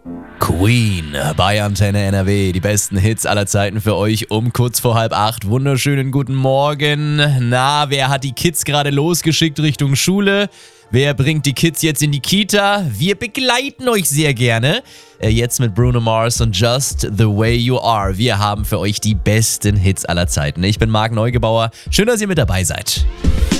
Queen bei Antenne NRW. Die besten Hits aller Zeiten für euch um kurz vor 7:30. Wunderschönen guten Morgen. Na, wer hat die Kids gerade losgeschickt Richtung Schule? Wer bringt die Kids jetzt in die Kita? Wir begleiten euch sehr gerne. Jetzt mit Bruno Mars und Just the Way You Are. Wir haben für euch die besten Hits aller Zeiten. Ich bin Marc Neugebauer. Schön, dass ihr mit dabei seid.